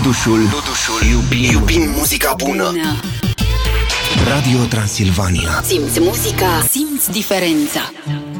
Dudușul. Iubim muzica bună. Radio Transilvania. Simți muzica, simți diferența.